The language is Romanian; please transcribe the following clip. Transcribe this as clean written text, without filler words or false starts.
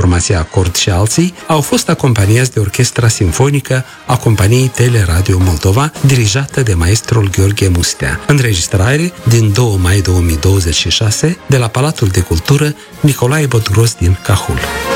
formația Acord și alții, au fost acompaniați de Orchestra Simfonică a Companiei Teleradio Moldova, dirijată de maestrul Gheorghe Mustea. Înregistrare din 2 mai 2026 de la Palatul de Cultură Nicolae Băturos din Cahul.